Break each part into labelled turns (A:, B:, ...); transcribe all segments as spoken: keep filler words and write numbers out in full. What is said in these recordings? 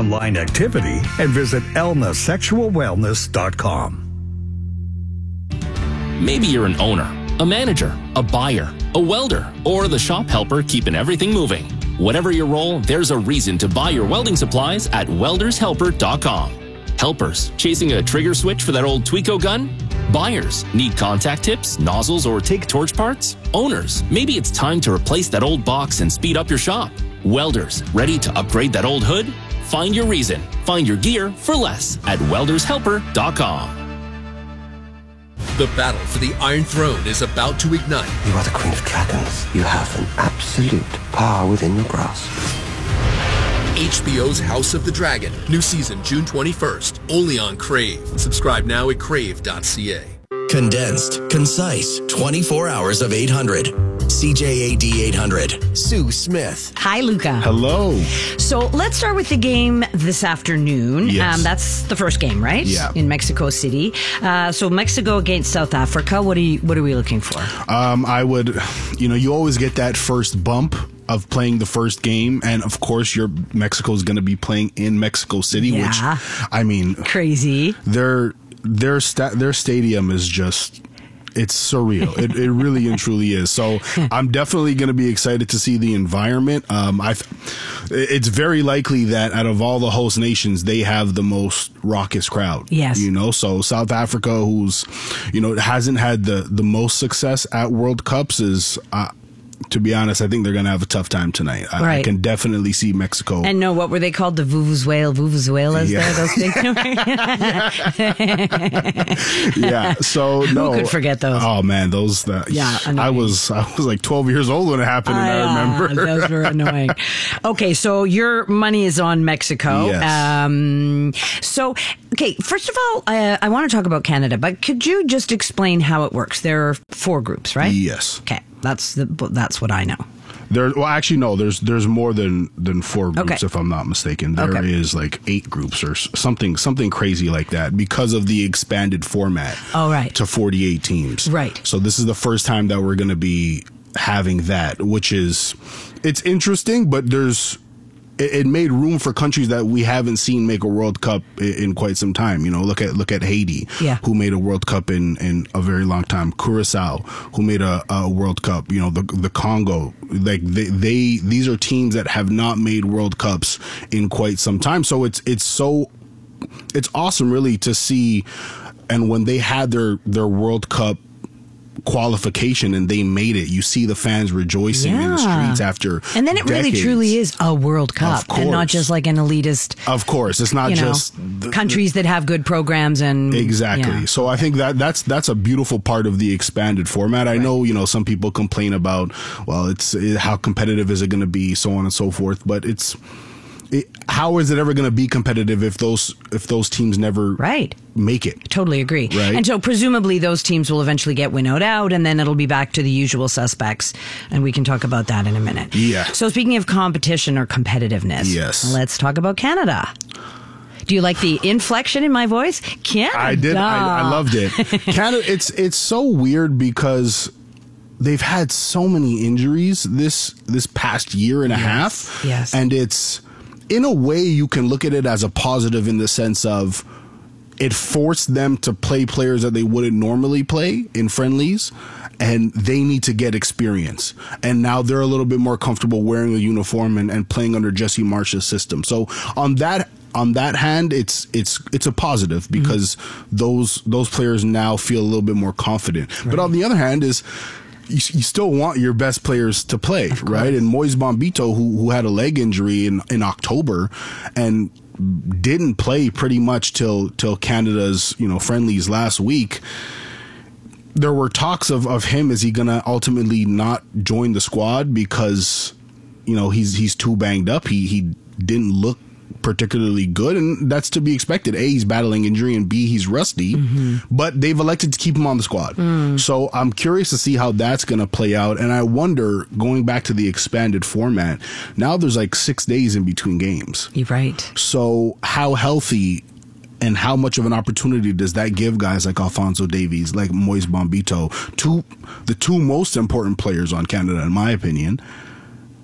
A: online activity and visit elna sexual wellness dot com.
B: Maybe you're an owner, a manager, a buyer, a welder, or the shop helper keeping everything moving. Whatever your role, there's a reason to buy your welding supplies at welders helper dot com. Helpers, chasing a trigger switch for that old Tweco gun? Buyers, need contact tips, nozzles, or take torch parts? Owners, maybe it's time to replace that old box and speed up your shop. Welders, ready to upgrade that old hood? Find your reason. Find your gear for less at welders helper dot com.
C: The battle for the Iron Throne is about to ignite.
D: You are the Queen of Dragons. You have an absolute power within your grasp.
C: H B O's House of the Dragon. New season June twenty-first. Only on Crave. Subscribe now at crave dot c a.
E: Condensed, concise, twenty-four hours of eight hundred. C J A D eight hundred. Sue Smith.
F: Hi, Luca.
G: Hello.
F: So let's start with the game this afternoon.
G: Yes.
F: Um, that's the first game, right?
G: Yeah.
F: In Mexico City. Uh, so Mexico against South Africa. What are you? What are we looking for?
G: Um, I would, you know, you always get that first bump of playing the first game, and of course, your Mexico's going to be playing in Mexico City,
F: Yeah.
G: which I mean,
F: Crazy.
G: their their sta- their stadium is just. It's surreal. It, it really and truly is. So I'm definitely going to be excited to see the environment. Um, I, it's very likely that out of all the host nations, they have the most raucous crowd.
F: Yes.
G: You know, so South Africa, who's, you know, hasn't had the, the most success at World Cups is, uh, to be honest, I think they're going to have a tough time tonight. I,
F: Right.
G: I can definitely see Mexico.
F: And no, what were they called? The Vuvuzuela, Vuvuzuelas
G: Yeah.
F: there? Those big
G: Yeah. So no.
F: Who could forget those?
G: Oh man, those. The,
F: Yeah,
G: I
F: annoying.
G: was I was like twelve years old when it happened, and I
F: Ah,
G: remember.
F: those were annoying. Okay, so your money is on Mexico.
G: Yes.
F: Um, so, okay, first of all, uh, I want to talk about Canada, but could you just explain how it works? There are four groups, right?
G: Yes.
F: Okay, that's the that's what I know.
G: There, well, actually, no. There's there's more than than four groups,
F: Okay.
G: if I'm not mistaken. There is
F: Okay.
G: like eight groups or s- something something crazy like that because of the expanded format.
F: Oh, right.
G: To forty-eight teams.
F: Right.
G: So this is the first time that we're going to be having that, which is it's interesting, but there's. It it made room for countries that we haven't seen make a World Cup i- in quite some time. You know, look at look at Haiti,
F: Yeah.
G: who made a World Cup in, in a very long time. Curacao, who made a, a World Cup. You know, the the Congo. Like they, they these are teams that have not made World Cups in quite some time. So it's it's so it's awesome, really, to see. And when they had their their World Cup qualification and they made it, you see the fans rejoicing in the
F: Yeah.
G: streets after
F: And then it really
G: decades.
F: truly is a World Cup,
G: Of
F: and not
G: course.
F: just like an elitist.
G: Of course, it's not
F: you know,
G: just the,
F: countries that have good programs and
G: exactly.
F: yeah.
G: So I think that that's that's a beautiful part of the expanded format. I know, you know, some people complain about, well, it's it, how competitive is it going to be, so on and so forth. But it's it, how is it ever going to be competitive if those if those teams never
F: Right.
G: make it?
F: Totally agree.
G: Right.
F: And so presumably those teams will eventually get winnowed out, and then it'll be back to the usual suspects. And we can talk about that in a minute.
G: Yeah.
F: So speaking of competition or competitiveness,
G: Yes.
F: let's talk about Canada. Do you like the inflection in my voice? Canada.
G: I did. I, I loved it. Canada. It's it's so weird because they've had so many injuries this this past year and a half.
F: Yes.
G: And it's in a way you can look at it as a positive in the sense of it forced them to play players that they wouldn't normally play in friendlies, and they need to get experience. And now they're a little bit more comfortable wearing a uniform and, and playing under Jesse Marsh's system. So on that on that hand, it's it's it's a positive because mm-hmm. those those players now feel a little bit more confident. Right. But on the other hand is You, you still want your best players to play, right? And Moise Bombito, who who had a leg injury in, in October and didn't play pretty much till till Canada's, you know, friendlies last week. There were talks of, of him, is he gonna ultimately not join the squad because, you know, he's he's too banged up. He he didn't look particularly good, and that's to be expected. A, he's battling injury, and B, he's rusty. Mm-hmm. But they've elected to keep him on the squad. Mm. So I'm curious to see how that's going to play out. And I wonder, going back to the expanded format, now there's like six days in between games.
F: You're right.
G: So how healthy and how much of an opportunity does that give guys like Alphonso Davies, like Moise Bombito, two the two most important players on Canada, in my opinion?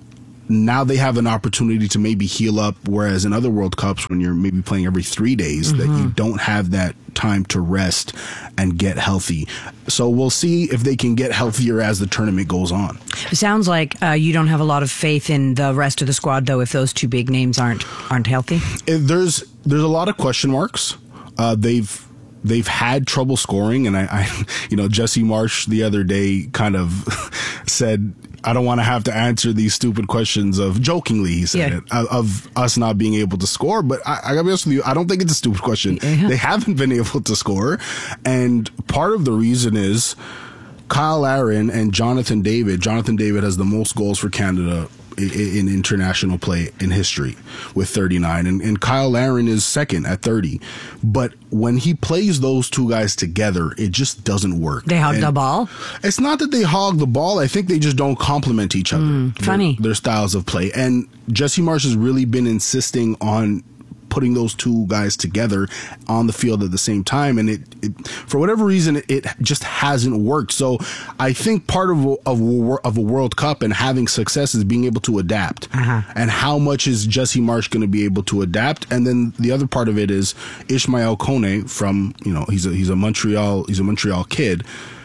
G: now they have an opportunity to maybe heal up, whereas in other World Cups, when you're maybe playing every three days, mm-hmm. that you don't have that time to rest and get healthy. So we'll see if they can get healthier as the tournament goes on.
F: It sounds like uh, you don't have a lot of faith in the rest of the squad, though, if those two big names aren't aren't healthy.
G: If there's there's a lot of question marks. Uh, they've they've had trouble scoring, and I, I, you know, Jesse Marsch the other day kind of said, I don't want to have to answer these stupid questions of, jokingly he said yeah. it, of, of us not being able to score. But I, I gotta be honest with you, I don't think it's a stupid question. Yeah. They haven't been able to score. And part of the reason is Kyle Larin and Jonathan David. Jonathan David has the most goals for Canada in international play in history with thirty-nine, and, and Kyle Larin is second at thirty. But when he plays those two guys together, it just doesn't work.
F: They hog
G: and
F: the ball?
G: It's not that they hog the ball. I think they just don't complement each other.
F: Mm, funny.
G: Their, their styles of play. And Jesse Marsch has really been insisting on putting those two guys together on the field at the same time, and it, it for whatever reason it, it just hasn't worked. So I think part of a, of, a, of a World Cup and having success is being able to adapt. Uh-huh. And how much is Jesse Marsch going to be able to adapt? And then the other part of it is Ishmael Kone from, you know, he's a he's a Montreal he's a Montreal kid.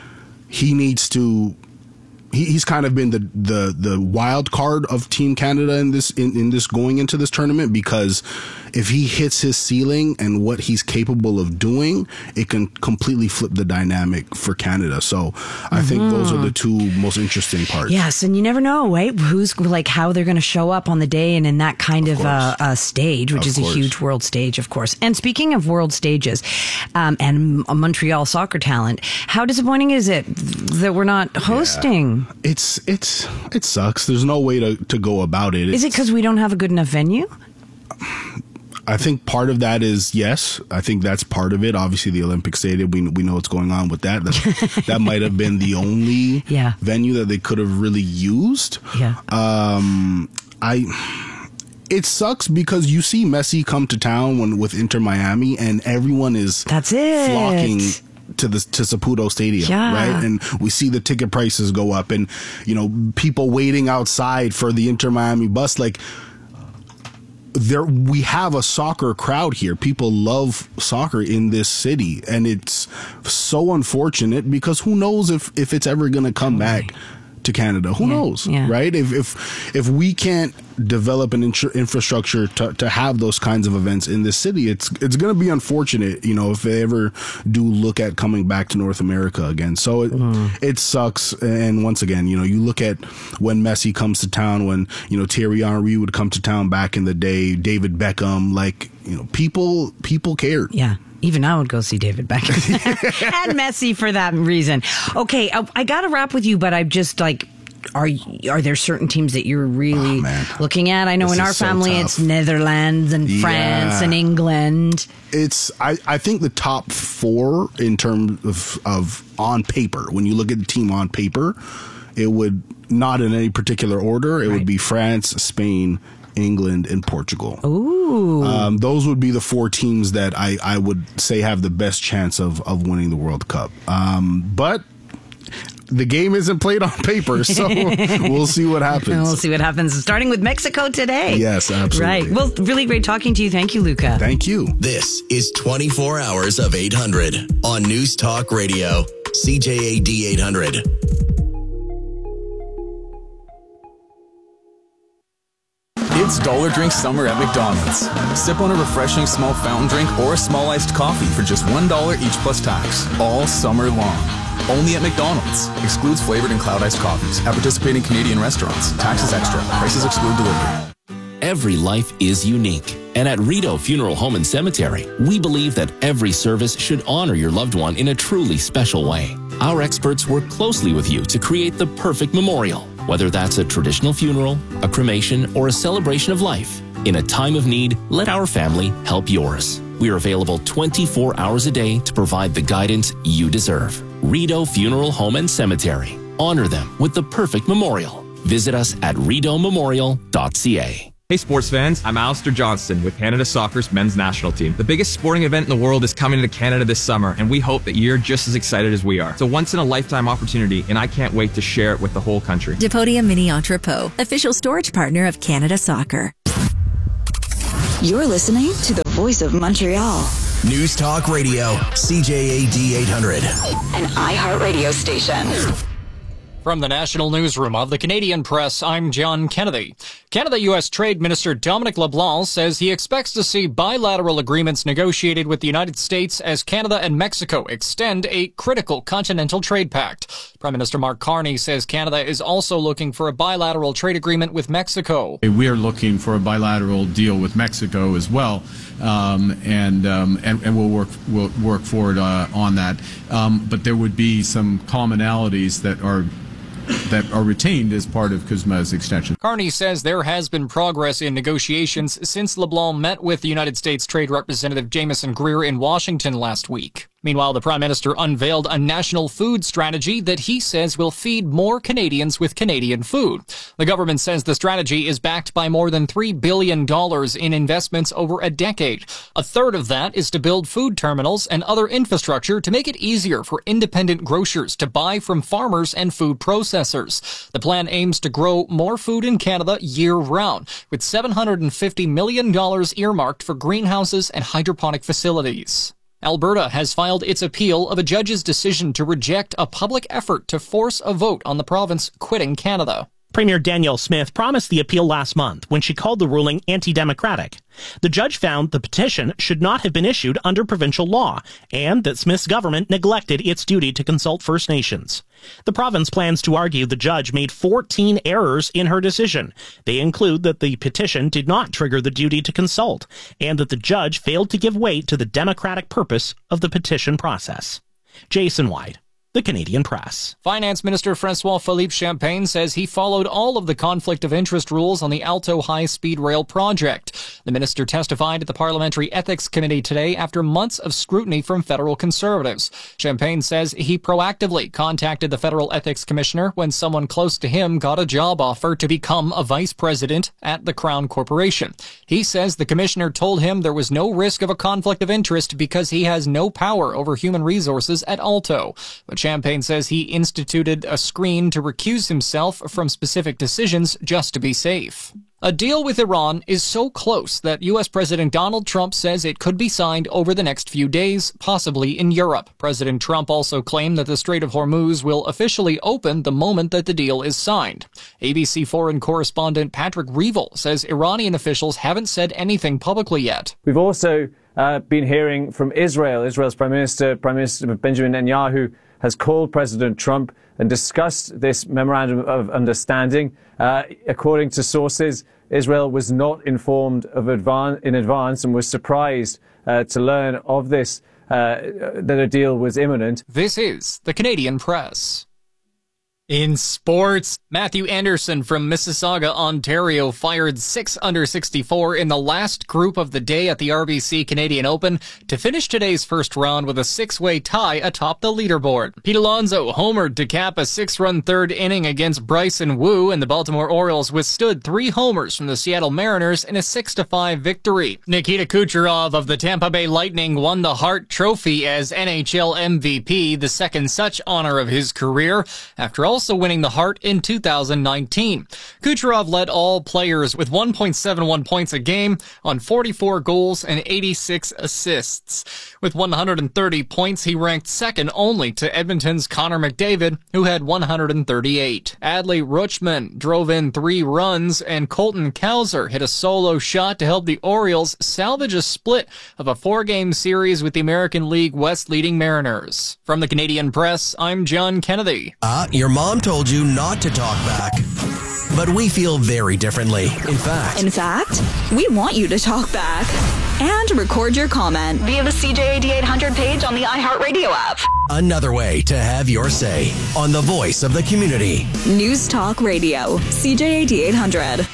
G: He needs to He, he's kind of been the, the, the wild card of Team Canada in this in, in this going into this tournament, because if he hits his ceiling and what he's capable of doing, it can completely flip the dynamic for Canada. So I mm-hmm. think those are the two most interesting parts.
F: Yes, and you never know, right? Who's like how they're going to show up on the day and in that kind of, of uh, uh, stage, which of is course. a huge world stage, of course. And speaking of world stages um, and a Montreal soccer talent, how disappointing is it that we're not hosting?
G: Yeah. It's it's it sucks. There's no way to, to go about it. It's,
F: is it because we don't have a good enough venue?
G: I think part of that is, yes. I think that's part of it. Obviously, the Olympic Stadium, we we know what's going on with that. That, that might have been the only
F: yeah.
G: venue that they could have really used.
F: Yeah.
G: Um, I. It sucks because you see Messi come to town when with Inter Miami, and everyone is
F: that's it.
G: flocking to the to Saputo Stadium,
F: yeah.
G: right? And we see the ticket prices go up, and you know, people waiting outside for the Inter Miami bus. Like, there, we have a soccer crowd here. People love soccer in this city, and it's so unfortunate because who knows if if it's ever going to come back to Canada? Who
F: yeah,
G: knows,
F: yeah.
G: right? If if if we can't develop an intr- infrastructure to, to have those kinds of events in this city, it's it's going to be unfortunate, you know, if they ever do look at coming back to North America again. So it mm. it sucks. And once again, you know, you look at when Messi comes to town, when, you know, Thierry Henry would come to town back in the day, David Beckham, like, you know, people people cared.
F: Yeah. Even I would go see David Beckham and Messi for that reason. Okay, I, I got to wrap with you, but I'm just like, are are there certain teams that you're really
G: oh,
F: looking at? I know
G: this
F: in our
G: so
F: family
G: tough.
F: It's Netherlands and
G: yeah.
F: France and England.
G: It's I, I think the top four in terms of, of on paper, when you look at the team on paper, it would, not in any particular order, it right. would be France, Spain, England, and Portugal.
F: Ooh.
G: Um, those would be the four teams that I, I would say have the best chance of, of winning the World Cup. Um, but the game isn't played on paper, so we'll see what happens.
F: We'll see what happens, starting with Mexico today.
G: Yes, absolutely.
F: Right. Well, really great talking to you. Thank you, Luca.
G: Thank you.
E: This is twenty-four hours of eight hundred on News Talk Radio, C J A D eight hundred.
H: It's Dollar Drink Summer at McDonald's. Sip on a refreshing small fountain drink or a small iced coffee for just one dollar each plus tax, all summer long. Only at McDonald's. Excludes flavored and cloud iced coffees at participating Canadian restaurants. Taxes extra. Prices exclude delivery.
B: Every life is unique. And at Rideau Funeral Home and Cemetery, we believe that every service should honor your loved one in a truly special way. Our experts work closely with you to create the perfect memorial, whether that's a traditional funeral, a cremation, or a celebration of life. In a time of need, let our family help yours. We are available twenty-four hours a day to provide the guidance you deserve. Rideau Funeral Home and Cemetery. Honor them with the perfect memorial. Visit us at rideau memorial dot c a.
I: Hey sports fans, I'm Alistair Johnston with Canada Soccer's men's national team. The biggest sporting event in the world is coming to Canada this summer, and we hope that you're just as excited as we are. It's a once-in-a-lifetime opportunity, and I can't wait to share it with the whole country.
J: Depodia Mini Entrepot, official storage partner of Canada Soccer.
K: You're listening to the voice of Montreal.
E: News Talk Radio, C J A D eight hundred.
K: An iHeartRadio station.
L: From the National Newsroom of the Canadian Press, I'm John Kennedy. Canada-U S Trade Minister Dominic LeBlanc says he expects to see bilateral agreements negotiated with the United States as Canada and Mexico extend a critical continental trade pact. Prime Minister Mark Carney says Canada is also looking for a bilateral trade agreement with Mexico.
M: We are looking for a bilateral deal with Mexico as well, um, and, um, and and we'll work we'll work forward uh, on that. Um, but there would be some commonalities that are. that are retained as part of CUSMA's extension.
L: Carney says there has been progress in negotiations since LeBlanc met with the United States Trade Representative Jameson Greer in Washington last week. Meanwhile, the Prime Minister unveiled a national food strategy that he says will feed more Canadians with Canadian food. The government says the strategy is backed by more than three billion dollars in investments over a decade. A third of that is to build food terminals and other infrastructure to make it easier for independent grocers to buy from farmers and food processors. The plan aims to grow more food in Canada year-round, with seven hundred fifty million dollars earmarked for greenhouses and hydroponic facilities. Alberta has filed its appeal of a judge's decision to reject a public effort to force a vote on the province quitting Canada.
N: Premier Danielle Smith promised the appeal last month when she called the ruling anti-democratic. The judge found the petition should not have been issued under provincial law and that Smith's government neglected its duty to consult First Nations. The province plans to argue the judge made fourteen errors in her decision. They include that the petition did not trigger the duty to consult and that the judge failed to give weight to the democratic purpose of the petition process. Jason White, The Canadian Press.
L: Finance Minister Francois-Philippe Champagne says he followed all of the conflict of interest rules on the Alto high-speed rail project. The minister testified at the Parliamentary Ethics Committee today after months of scrutiny from federal Conservatives. Champagne says he proactively contacted the Federal Ethics Commissioner when someone close to him got a job offer to become a vice president at the Crown Corporation. He says the commissioner told him there was no risk of a conflict of interest because he has no power over human resources at Alto. But Champagne says he instituted a screen to recuse himself from specific decisions just to be safe. A deal with Iran is so close that U S President Donald Trump says it could be signed over the next few days, possibly in Europe. President Trump also claimed that the Strait of Hormuz will officially open the moment that the deal is signed. A B C foreign correspondent Patrick Reevell says Iranian officials haven't said anything publicly yet.
O: We've also uh, been hearing from Israel. Israel's Prime Minister, Prime Minister Benjamin Netanyahu, has called President Trump and discussed this memorandum of understanding. Uh, according to sources, Israel was not informed of advan- in advance and was surprised uh, to learn of this, uh, that a deal was imminent.
L: This is the Canadian Press. In sports, Matthew Anderson from Mississauga, Ontario, fired six under sixty-four in the last group of the day at the R B C Canadian Open to finish today's first round with a six-way tie atop the leaderboard. Pete Alonso homered to cap a six-run third inning against Bryson Wu, and the Baltimore Orioles withstood three homers from the Seattle Mariners in a six to five victory. Nikita Kucherov of the Tampa Bay Lightning won the Hart Trophy as N H L M V P, the second such honor of his career, after all also winning the Hart in two thousand nineteen. Kucherov led all players with one point seven one points a game on forty-four goals and eighty-six assists. With one hundred thirty points, he ranked second only to Edmonton's Connor McDavid, who had one hundred thirty-eight. Adley Rutschman drove in three runs, and Colton Cowser hit a solo shot to help the Orioles salvage a split of a four-game series with the American League West leading Mariners. From the Canadian Press, I'm John Kennedy.
E: Ah, uh, your mom told you not to talk back. But we feel very differently. In fact.
K: In fact, we want you to talk back and record your comment via the C J A D eight hundred page on the iHeartRadio app.
E: Another way to have your say on the voice of the community.
K: News Talk Radio, C J A D eight hundred.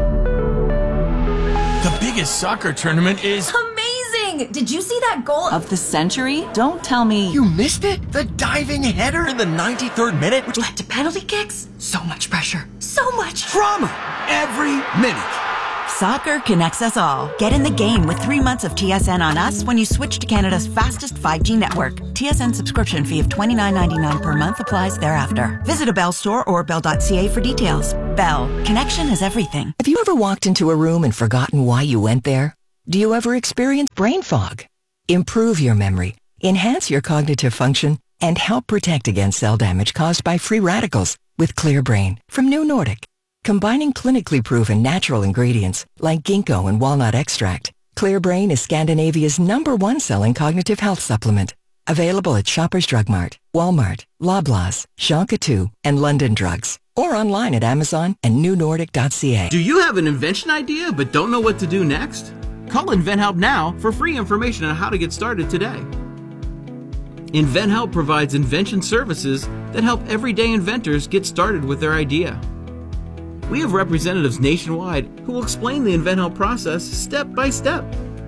P: The biggest soccer tournament is
Q: amazing! Did you see that goal of the century? Don't tell me
P: you missed it? The diving header in the ninety-third minute,
Q: which led to penalty kicks? So much pressure. So much
P: drama every minute.
R: Soccer connects us all. Get in the game with three months of T S N on us when you switch to Canada's fastest five G network. T S N subscription fee of twenty-nine ninety-nine per month applies thereafter. Visit a Bell store or bell dot c a for details. Bell. Connection is everything.
S: Have you ever walked into a room and forgotten why you went there? Do you ever experience brain fog? Improve your memory, enhance your cognitive function, and help protect against cell damage caused by free radicals with Clear Brain from New Nordic. Combining clinically proven natural ingredients like ginkgo and walnut extract, Clear Brain is Scandinavia's number one selling cognitive health supplement. Available at Shoppers Drug Mart, Walmart, Loblaws, Shonka two, and London Drugs. Or online at Amazon and new nordic dot c a.
T: Do you have an invention idea but don't know what to do next? Call InventHelp now for free information on how to get started today. InventHelp provides invention services that help everyday inventors get started with their idea. We have representatives nationwide who will explain the InventHelp process step by step.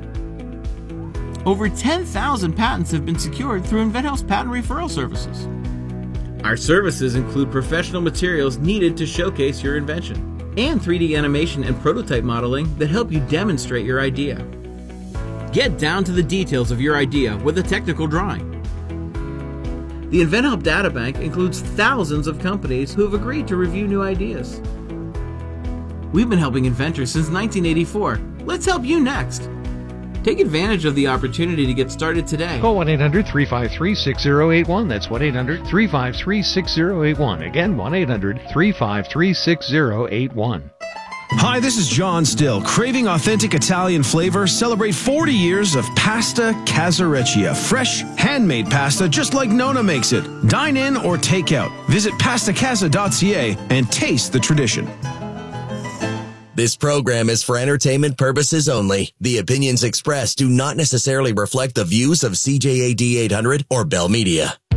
T: Over ten thousand patents have been secured through InventHelp's patent referral services. Our services include professional materials needed to showcase your invention, and three D animation and prototype modeling that help you demonstrate your idea. Get down to the details of your idea with a technical drawing. The InventHelp Databank includes thousands of companies who have agreed to review new ideas. We've been helping inventors since nineteen eighty-four. Let's help you next. Take advantage of the opportunity to get started today.
U: Call one eight hundred three five three six zero eight one. That's one eight hundred three five three six zero eight one. Again, one eight hundred three five three six zero eight one.
V: Hi, this is John Still. Craving authentic Italian flavor? Celebrate forty years of Pasta Casareccia. Fresh, handmade pasta just like Nona makes it. Dine in or take out. Visit pasta casa dot c a and taste the tradition.
E: This program is for entertainment purposes only. The opinions expressed do not necessarily reflect the views of C J A D eight hundred or Bell Media.